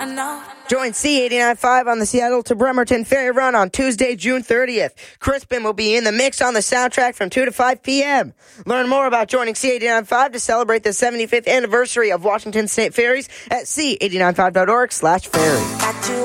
Join C89.5 on the Seattle to Bremerton Ferry Run on Tuesday, June 30th. Crispin will be in the mix on the soundtrack from 2 to 5 p.m. Learn more about joining C89.5 to celebrate the 75th anniversary of Washington State Ferries at C895.org/ferry.